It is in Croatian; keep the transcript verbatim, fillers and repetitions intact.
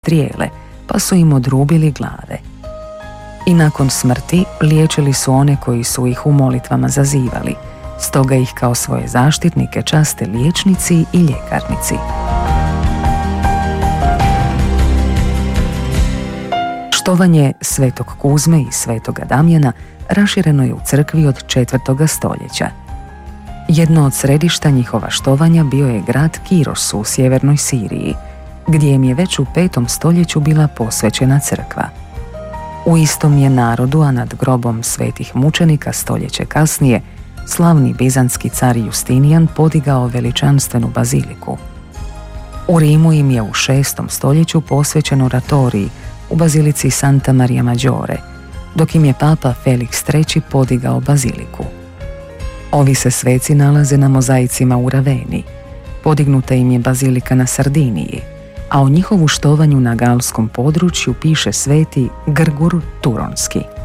strijele, pa su im odrubili glave. I nakon smrti liječili su one koji su ih u molitvama zazivali, stoga ih kao svoje zaštitnike časte liječnici i ljekarnici. Štovanje Svetog Kuzme i Svetoga Damjana rašireno je u crkvi od četvrtoga stoljeća. Jedno od središta njihova štovanja bio je grad Kiros u sjevernoj Siriji, gdje im je već u petom stoljeću bila posvećena crkva. U istom je narodu, a nad grobom svetih mučenika stoljeće kasnije, slavni bizantski car Justinijan podigao veličanstvenu baziliku. U Rimu im je u šestom stoljeću posvećen oratorij u bazilici Santa Maria Maggiore, dok im je papa Felix treći podigao baziliku. Ovi se sveci nalaze na mozaicima u Raveni. Podignuta im je bazilika na Sardiniji, a o njihovu štovanju na galskom području piše sveti Grgur Turonski.